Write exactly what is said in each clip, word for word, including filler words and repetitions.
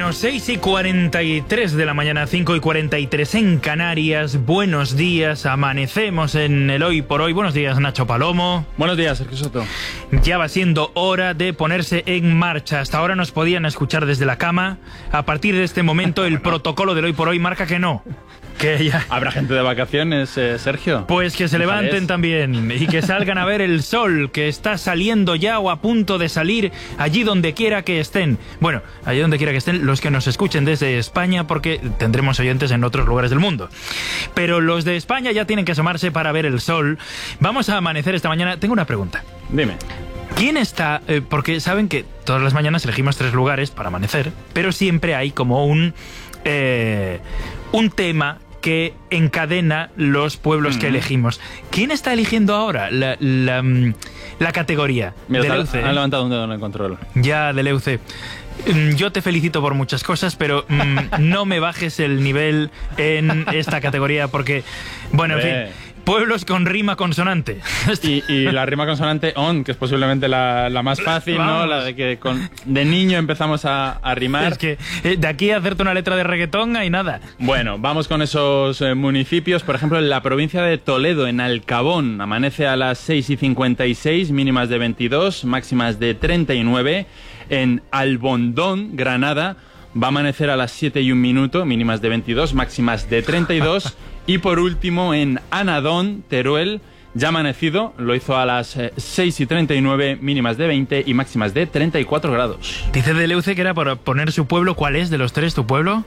Bueno, seis y cuarenta y tres de la mañana, cinco y cuarenta y tres en Canarias. Buenos días, amanecemos en el Hoy por Hoy. Buenos días, Nacho Palomo. Buenos días, Sergio Soto. Ya va siendo hora de ponerse en marcha. Hasta ahora nos podían escuchar desde la cama. A partir de este momento, el protocolo del Hoy por Hoy marca que no. Que ya... ¿Habrá gente de vacaciones, eh, Sergio? Pues que se levanten también y que salgan a ver el sol, que está saliendo ya o a punto de salir allí donde quiera que estén. Bueno, allí donde quiera que estén los que nos escuchen desde España, porque tendremos oyentes en otros lugares del mundo. Pero los de España ya tienen que asomarse para ver el sol. Vamos a amanecer esta mañana. Tengo una pregunta. Dime. ¿Quién está...? Eh, porque saben que todas las mañanas elegimos tres lugares para amanecer, pero siempre hay como un... Eh, un tema que encadena los pueblos mm. que elegimos. ¿Quién está eligiendo ahora la, la, la categoría? Mira, del E U C. Han levantado un dedo en el control. Ya, del E U C. Yo te felicito por muchas cosas, pero mmm, no me bajes el nivel en esta categoría porque, bueno, en fin, pueblos con rima consonante. Y, y la rima consonante on, que es posiblemente la, la más fácil, ¿no? La de que con, de niño empezamos a, a rimar. Es que eh, de aquí a hacerte una letra de reggaetón hay nada. Bueno, vamos con esos eh, municipios. Por ejemplo, en la provincia de Toledo, en Alcabón, amanece a las seis y cincuenta y seis, mínimas de veintidós, máximas de treinta y nueve. En Albondón, Granada, va a amanecer a las siete y un minuto, mínimas de veintidós, máximas de treinta y dos. Y por último, en Anadón, Teruel, ya amanecido, lo hizo a las seis y treinta y nueve, mínimas de veinte y máximas de treinta y cuatro grados. Dice del E U C que era por poner su pueblo. ¿Cuál es de los tres tu pueblo?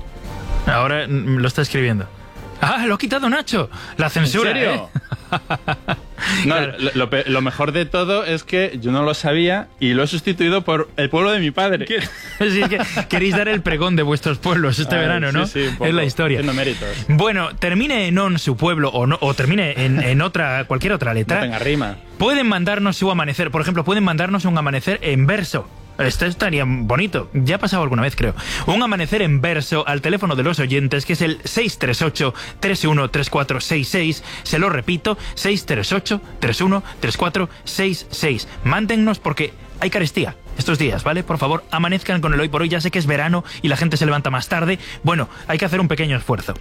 Ahora lo está escribiendo. ¡Ah, lo ha quitado Nacho! La censura, ¿En serio? ¿eh? No, claro. lo, lo, lo mejor de todo es que yo no lo sabía y lo he sustituido por el pueblo de mi padre. Sí, que queréis dar el pregón de vuestros pueblos este Ay, verano, ¿no? Sí, sí, un poco. Es la historia. Tiene méritos. Bueno, termine en on su pueblo o, no, o termine en, en otra cualquier otra letra. No tenga rima. Pueden mandarnos su amanecer. Por ejemplo, pueden mandarnos un amanecer en verso. Esto estaría bonito. Ya ha pasado alguna vez, creo. Un amanecer en verso al teléfono de los oyentes, que es el seis tres ocho, tres uno tres cuatro seis seis. Se lo repito, seis tres ocho, tres uno tres cuatro seis seis. Mándennos porque hay carestía estos días, ¿vale? Por favor, amanezcan con el Hoy por Hoy. Ya sé que es verano y la gente se levanta más tarde. Bueno, hay que hacer un pequeño esfuerzo.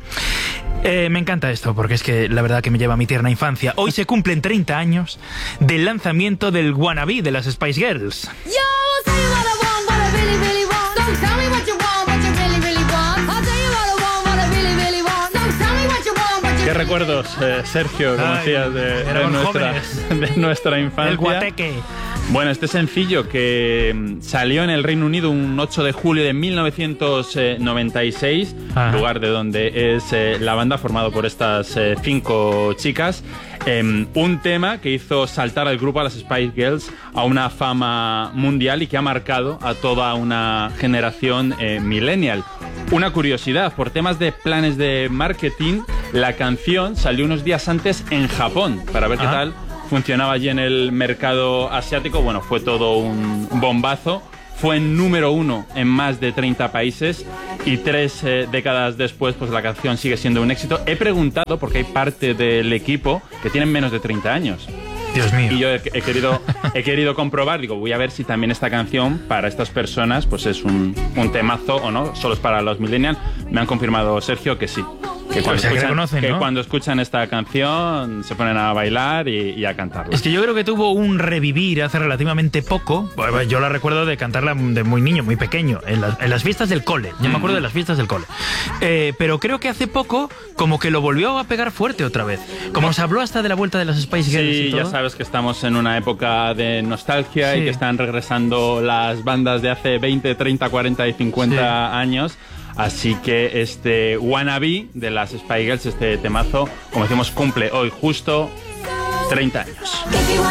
Eh, me encanta esto porque es que la verdad que me lleva a mi tierna infancia. Hoy se cumplen treinta años del lanzamiento del Wannabe de las Spice Girls. Yo, tell you what I want, what I really, really want. Don't tell me what you want, what you really, really want. I'll tell you what I want, what I really, really want. Don't tell me what you want, what you ¿Qué recuerdos, eh, Sergio, como decías, de, de, nuestra, de nuestra infancia? El guateque. Bueno, este sencillo que salió en el Reino Unido un ocho de julio de mil novecientos noventa y seis, Ajá. lugar de donde es eh, la banda, formado por estas eh, cinco chicas. Eh, un tema que hizo saltar al grupo, a las Spice Girls, a una fama mundial y que ha marcado a toda una generación eh, millennial. Una curiosidad, por temas de planes de marketing, la canción salió unos días antes en Japón, para ver Ajá. qué tal funcionaba allí en el mercado asiático. Bueno, fue todo un bombazo. Fue número uno en más de treinta países y tres eh, décadas después, pues la canción sigue siendo un éxito. He preguntado, porque hay parte del equipo que tienen menos de treinta años. Dios mío. Y yo he, he, querido, he querido comprobar, digo, voy a ver si también esta canción para estas personas pues es un, un temazo o no, solo es para los millennials. Me han confirmado, Sergio, que sí. Que cuando, o sea, escuchan, que conocen, que ¿no? cuando escuchan esta canción se ponen a bailar y, y a cantarla. Es que yo creo que tuvo un revivir hace relativamente poco. Yo la recuerdo de cantarla de muy niño, muy pequeño, en las, en las fiestas del cole. Yo mm. me acuerdo de las fiestas del cole. Eh, pero creo que hace poco como que lo volvió a pegar fuerte otra vez. Como se habló hasta de la vuelta de las Spice Girls sí, y todo. Ya sabes que estamos en una época de nostalgia sí. y que están regresando las bandas de hace veinte, treinta, cuarenta y cincuenta sí. años. Así que este Wannabe de las Spice Girls, este temazo, como decimos, cumple hoy justo treinta años.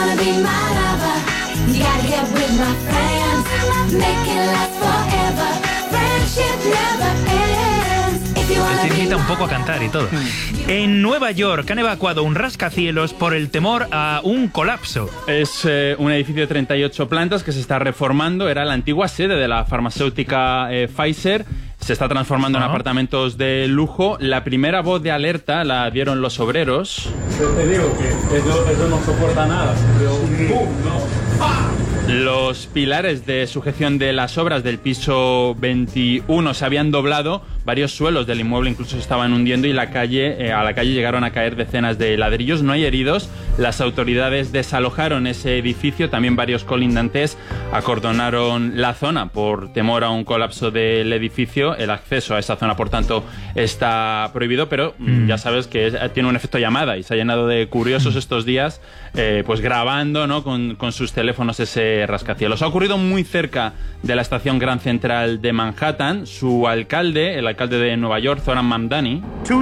Te invita un poco a cantar y todo. En Nueva York han evacuado un rascacielos por el temor a un colapso. Es eh, un edificio de treinta y ocho plantas que se está reformando. Era la antigua sede de la farmacéutica eh, Pfizer. Se está transformando ¿no? en apartamentos de lujo. La primera voz de alerta la dieron los obreros. Te digo que eso, eso no soporta nada. Pero, ¡pum! ¿No? ¡Ah! Los pilares de sujeción de las obras del piso veintiuno se habían doblado, varios suelos del inmueble incluso se estaban hundiendo y la calle, eh, a la calle llegaron a caer decenas de ladrillos. No hay heridos, las autoridades desalojaron ese edificio, también varios colindantes acordonaron la zona por temor a un colapso del edificio. El acceso a esa zona, por tanto, está prohibido, pero mm. ya sabes que es, tiene un efecto llamada y se ha llenado de curiosos estos días, eh, pues grabando, ¿no?, con, con sus teléfonos ese rascacielos. Ha ocurrido muy cerca de la estación Grand Central de Manhattan. Su alcalde, el alcalde de Nueva York, Zoran Mamdani,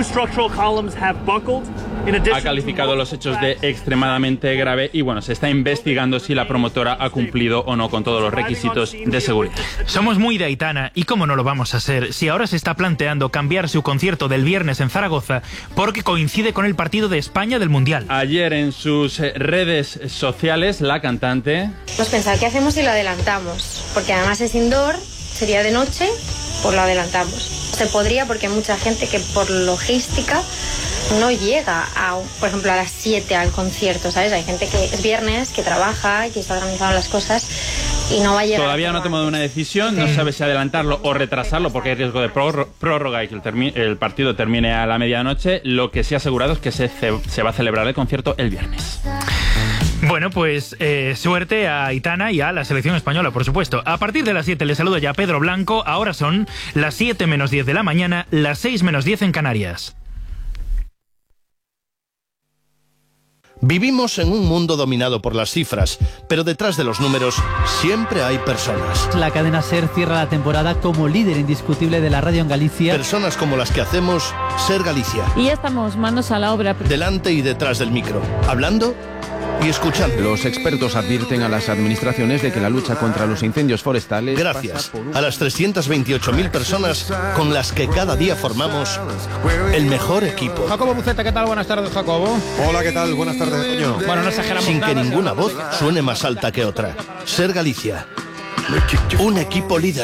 ha calificado los hechos de extremadamente grave y bueno, se está investigando si la promotora ha cumplido o no con todos los requisitos de seguridad. Somos muy de Aitana, y cómo no lo vamos a hacer si ahora se está planteando cambiar su concierto del viernes en Zaragoza porque coincide con el partido de España del Mundial. Ayer en sus redes sociales la cantante... Pues pensar qué hacemos si lo adelantamos, porque además es indoor, sería de noche, pues lo adelantamos. Se podría porque hay mucha gente que por logística no llega, a, por ejemplo, a las siete al concierto, ¿sabes? Hay gente que es viernes, que trabaja y que está organizando las cosas y no va a llegar. Todavía no ha tomado una decisión, no sabe si adelantarlo o retrasarlo porque hay riesgo de prórroga y que el, el partido termine a la medianoche. Lo que sí ha asegurado es que se, se va a celebrar el concierto el viernes. Bueno, pues eh, suerte a Aitana y a la selección española, por supuesto. A partir de las siete le saludo ya a Pedro Blanco. Ahora son las siete menos diez de la mañana, las seis menos diez en Canarias. Vivimos en un mundo dominado por las cifras, pero detrás de los números siempre hay personas. La cadena SER cierra la temporada como líder indiscutible de la radio en Galicia. Personas como las que hacemos Ser Galicia. Y ya estamos manos a la obra. Delante y detrás del micro, hablando y escuchando. Los expertos advierten a las administraciones de que la lucha contra los incendios forestales... Gracias a las trescientas veintiocho mil personas con las que cada día formamos el mejor equipo. Jacobo Buceta, ¿qué tal? Buenas tardes, Jacobo. Hola, ¿qué tal? Buenas tardes, Toño. Bueno, no exageramos Sin nada, que ninguna voz suene más alta que otra. Ser Galicia. Un equipo líder.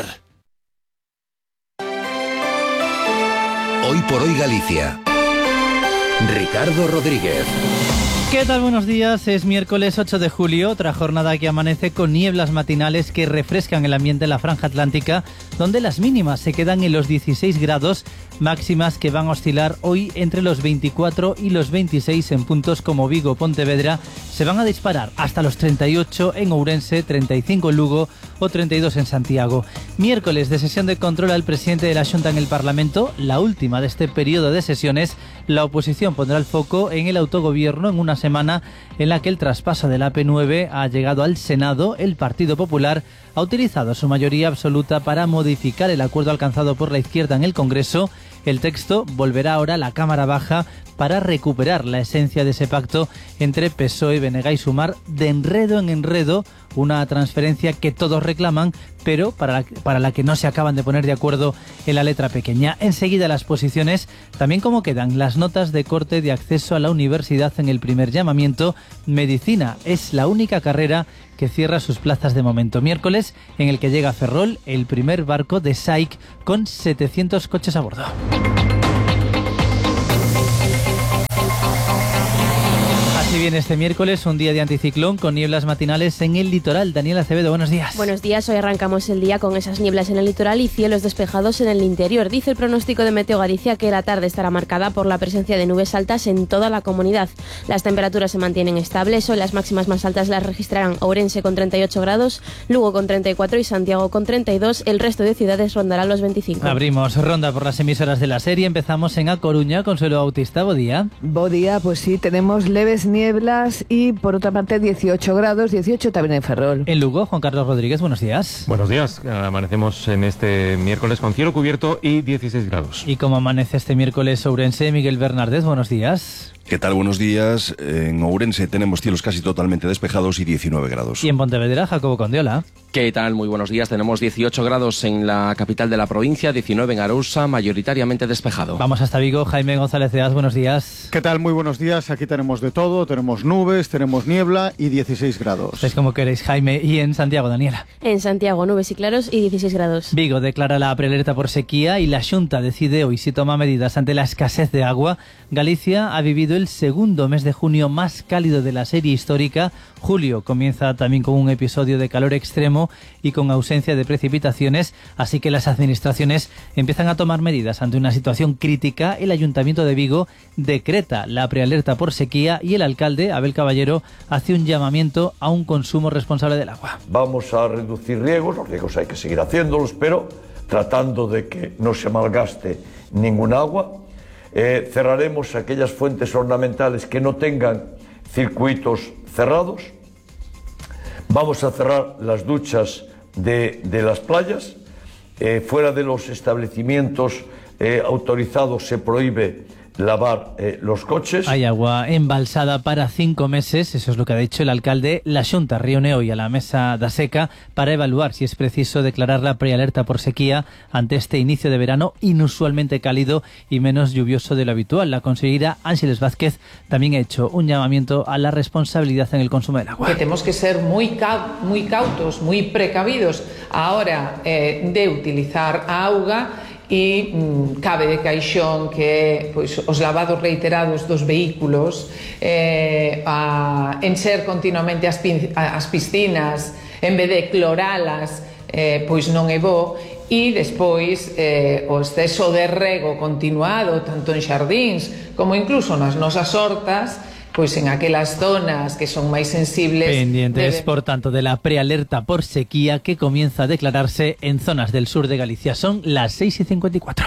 Hoy por hoy Galicia. Ricardo Rodríguez. ¿Qué tal? Buenos días. Es miércoles ocho de julio, otra jornada que amanece con nieblas matinales que refrescan el ambiente en la franja atlántica, donde las mínimas se quedan en los dieciséis grados, máximas que van a oscilar hoy entre los veinticuatro y los veintiséis en puntos como Vigo o Pontevedra. Se van a disparar hasta los treinta y ocho en Ourense, treinta y cinco en Lugo o treinta y dos en Santiago. Miércoles de sesión de control al presidente de la Xunta en el Parlamento, la última de este periodo de sesiones. La oposición pondrá el foco en el autogobierno en una semana en la que el traspaso del A P nueve ha llegado al Senado. El Partido Popular ha utilizado su mayoría absoluta para modificar el acuerdo alcanzado por la izquierda en el Congreso. El texto volverá ahora a la Cámara Baja para recuperar la esencia de ese pacto entre P S O E, B N G y Sumar, de enredo en enredo, una transferencia que todos reclaman, pero para la, para la que no se acaban de poner de acuerdo en la letra pequeña. Enseguida las posiciones, también cómo quedan las notas de corte de acceso a la universidad en el primer llamamiento. Medicina es la única carrera que cierra sus plazas de momento. Miércoles en el que llega a Ferrol el primer barco de S A I C con setecientos coches a bordo. Así viene este miércoles, un día de anticiclón con nieblas matinales en el litoral. Daniela Acevedo, buenos días. Buenos días, hoy arrancamos el día con esas nieblas en el litoral y cielos despejados en el interior. Dice el pronóstico de Meteo Galicia que la tarde estará marcada por la presencia de nubes altas en toda la comunidad. Las temperaturas se mantienen estables, hoy las máximas más altas las registrarán Ourense con treinta y ocho grados, Lugo con treinta y cuatro y Santiago con treinta y dos. El resto de ciudades rondarán los veinticinco. Abrimos ronda por las emisoras de la serie. Empezamos en A Coruña, Consuelo Bautista, buen día. Buen día, pues sí, tenemos leves nieblas y por otra parte dieciocho grados, dieciocho también en Ferrol. En Lugo, Juan Carlos Rodríguez, buenos días. Buenos días, amanecemos en este miércoles con cielo cubierto y dieciséis grados. ¿Y cómo amanece este miércoles Ourense? Miguel Bernardez, buenos días. ¿Qué tal? Buenos días. En Ourense tenemos cielos casi totalmente despejados y diecinueve grados. Y en Pontevedra, Jacobo Condiola. ¿Qué tal? Muy buenos días. Tenemos dieciocho grados en la capital de la provincia, diecinueve en Arousa, mayoritariamente despejado. Vamos hasta Vigo. Jaime González de Az, buenos días. ¿Qué tal? Muy buenos días. Aquí tenemos de todo. Tenemos nubes, tenemos niebla y dieciséis grados. Es como queréis, Jaime. Y en Santiago, Daniela. En Santiago, nubes y claros y dieciséis grados. Vigo declara la prealerta por sequía y la Xunta decide hoy si toma medidas ante la escasez de agua. Galicia ha vivido el segundo mes de junio más cálido de la serie histórica. Julio comienza también con un episodio de calor extremo y con ausencia de precipitaciones, así que las administraciones empiezan a tomar medidas ante una situación crítica. El Ayuntamiento de Vigo decreta la prealerta por sequía y el alcalde, Abel Caballero, hace un llamamiento a un consumo responsable del agua. Vamos a reducir riegos, los riegos hay que seguir haciéndolos, pero tratando de que no se malgaste ningún agua. Eh, cerraremos aquellas fuentes ornamentales que no tengan circuitos cerrados. Vamos a cerrar las duchas de, de las playas. Eh, fuera de los establecimientos eh, autorizados se prohíbe lavar eh, los coches. Hay agua embalsada para cinco meses, eso es lo que ha dicho el alcalde. La Xunta reúne hoy a la mesa da seca para evaluar si es preciso declarar la prealerta por sequía ante este inicio de verano inusualmente cálido y menos lluvioso de lo habitual. La consellera Ángeles Vázquez también ha hecho un llamamiento a la responsabilidad en el consumo del agua. Que tenemos que ser muy, cau muy cautos, muy precavidos a hora eh, de utilizar a auga. E mm, cabe de caixón que pois, os lavados reiterados dos vehículos, eh, a encher continuamente as, as piscinas en vez de cloralas, eh, pois non é bo. E despois eh, o exceso de rego continuado tanto en xardíns como incluso nas nosas hortas, pois en aquelas zonas que son máis sensibles. Pendientes, debe... por tanto, de la prealerta por sequía que comienza a declararse en zonas del sur de Galicia. Son las seis y cincuenta y cuatro.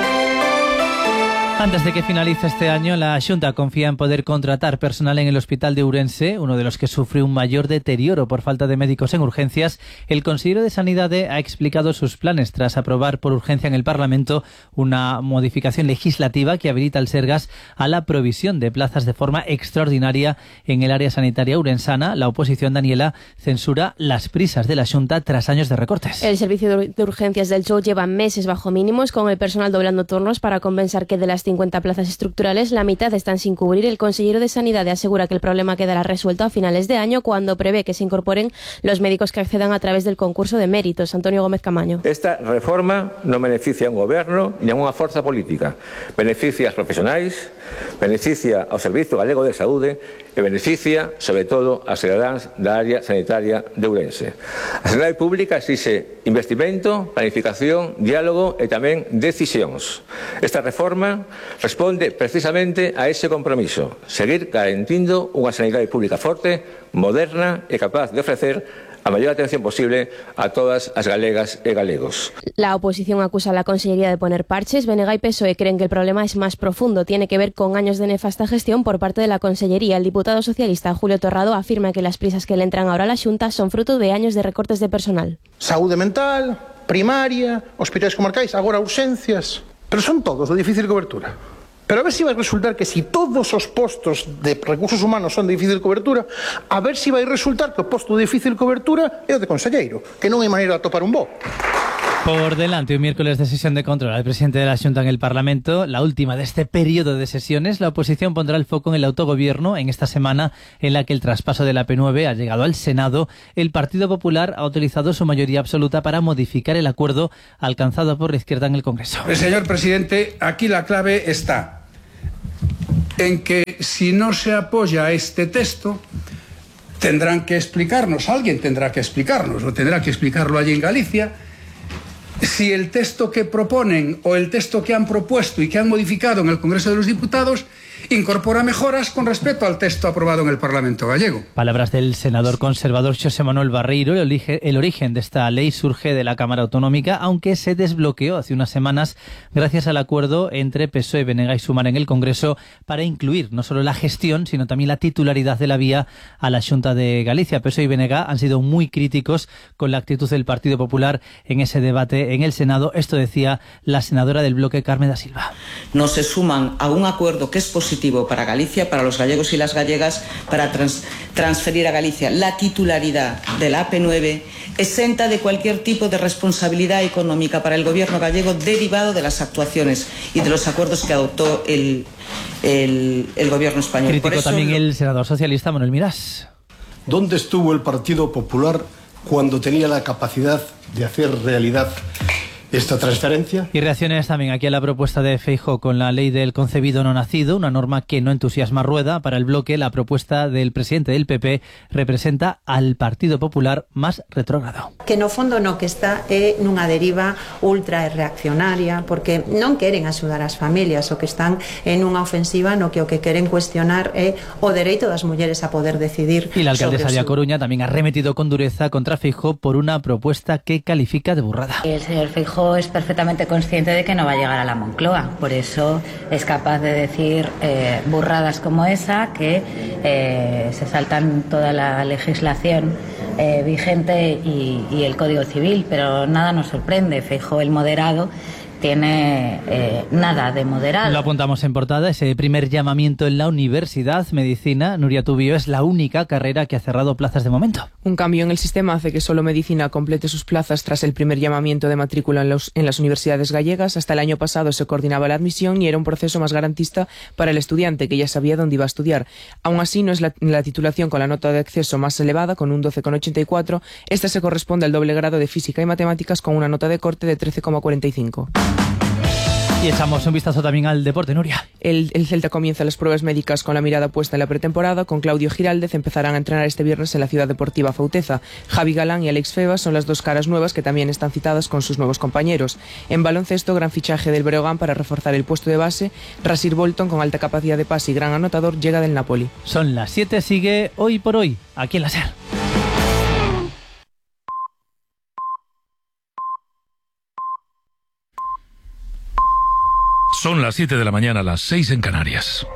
Antes de que finalice este año, la Xunta confía en poder contratar personal en el Hospital de Ourense, uno de los que sufre un mayor deterioro por falta de médicos en urgencias. El consejero de Sanidade ha explicado sus planes tras aprobar por urgencia en el Parlamento una modificación legislativa que habilita al Sergas a la provisión de plazas de forma extraordinaria en el área sanitaria ourensana. La oposición, Daniela, censura las prisas de la Xunta tras años de recortes. El servicio de urgencias del Chou lleva meses bajo mínimos, con el personal doblando turnos para compensar que de las cincuenta plazas estructurales, la mitad están sin cubrir. El consejero de Sanidad asegura que el problema quedará resuelto a finales de año, cuando prevé que se incorporen los médicos que accedan a través del concurso de méritos. Antonio Gómez Camaño. Esta reforma non beneficia a un goberno ni a unha forza política. Beneficia aos profesionais, beneficia ao Servizo Galego de Saúde e beneficia, sobre todo, aos cidadáns da área sanitaria de Ourense. A sanidade pública exixe investimento, planificación, diálogo e tamén decisións. Esta reforma responde precisamente a ese compromiso, seguir garantindo unha sanidade pública forte, moderna e capaz de ofrecer a mayor atención posible a todas as galegas e galegos. La oposición acusa a la Consellería de poner parches. B N G y P S O E creen que el problema es más profundo. Tiene que ver con años de nefasta gestión por parte de la Consellería. El diputado socialista Julio Torrado afirma que las prisas que le entran ahora a la Xunta son fruto de años de recortes de personal. Saúde mental, primaria, hospitais comarcais, agora urxencias. Pero son todos de difícil cobertura. Pero a ver si vai resultar que si todos os postos de recursos humanos son de difícil cobertura, a ver si vai resultar que o posto de difícil cobertura é o de conselleiro, que non hai maneira de atopar un bo. Por delante, un miércoles de sesión de control al presidente de la Xunta en el Parlamento, la última de este periodo de sesiones. La oposición pondrá el foco en el autogobierno en esta semana en la que el traspaso de la P nueve ha llegado al Senado. El Partido Popular ha utilizado su mayoría absoluta para modificar el acuerdo alcanzado por la izquierda en el Congreso. Señor presidente, aquí la clave está en que si no se apoya a este texto, tendrán que explicarnos, alguien tendrá que explicarnos, o tendrá que explicarlo allí en Galicia, si el texto que proponen o el texto que han propuesto y que han modificado en el Congreso de los Diputados incorpora mejoras con respecto al texto aprobado en el Parlamento gallego. Palabras del senador conservador Xosé Manuel Barreiro. El, origen, el origen de esta ley surge de la Cámara Autonómica, aunque se desbloqueó hace unas semanas gracias al acuerdo entre P S O E, B N G y Sumar en el Congreso para incluir no solo la gestión, sino también la titularidad de la vía a la Xunta de Galicia. P S O E y B N G han sido muy críticos con la actitud del Partido Popular en ese debate en el Senado. Esto decía la senadora del bloque, Carmen da Silva. No se suman a un acuerdo que es positivo para Galicia, para los gallegos y las gallegas, para trans, transferir a Galicia la titularidad de la A P nueve, exenta de cualquier tipo de responsabilidad económica para el gobierno gallego derivado de las actuaciones y de los acuerdos que adoptó el, el, el gobierno español. Crítico Por eso también lo... el senador socialista Manuel Mirás. ¿Dónde estuvo el Partido Popular cuando tenía la capacidad de hacer realidad esta transferencia. Y reacciones también aquí a la propuesta de Feijóo con la ley del concebido no nacido, una norma que no entusiasma a Rueda. Para el bloque, la propuesta del presidente del P P representa al Partido Popular más retrógrado. Que no fondo no que está é nunha deriva ultra reaccionaria, porque non queren axudar as familias, o que están en unha ofensiva no que o que queren cuestionar é o dereito das mulleres a poder decidir. Y la alcaldesa de A Coruña también ha remetido con dureza contra Feijóo por una propuesta que califica de burrada. El señor Feijóo es perfectamente consciente de que no va a llegar a la Moncloa, por eso es capaz de decir eh, burradas como esa, que eh, se saltan toda la legislación eh, vigente y, y el Código Civil, pero nada nos sorprende. Feijóo, el moderado, tiene eh, nada de moderado. Lo apuntamos en portada, ese primer llamamiento en la Universidad Medicina. Nuria Tubio es la única carrera que ha cerrado plazas de momento. Un cambio en el sistema hace que solo Medicina complete sus plazas tras el primer llamamiento de matrícula en, los, en las universidades gallegas. Hasta el año pasado se coordinaba la admisión y era un proceso más garantista para el estudiante, que ya sabía dónde iba a estudiar. Aún así, no es la, la titulación con la nota de acceso más elevada, con un doce coma ochenta y cuatro. Esta se corresponde al doble grado de Física y Matemáticas, con una nota de corte de trece coma cuarenta y cinco. Y echamos un vistazo también al deporte, Nuria. El, el Celta comienza las pruebas médicas con la mirada puesta en la pretemporada. Con Claudio Giraldez empezarán a entrenar este viernes en la Ciudad Deportiva Fauteza. Javi Galán y Alex Febas son las dos caras nuevas que también están citadas con sus nuevos compañeros. En baloncesto, gran fichaje del Breogán para reforzar el puesto de base. Rasir Bolton, con alta capacidad de pase y gran anotador, llega del Napoli. Son las siete, sigue Hoy por Hoy, aquí en la SER. Son las siete de la mañana, las seis en Canarias.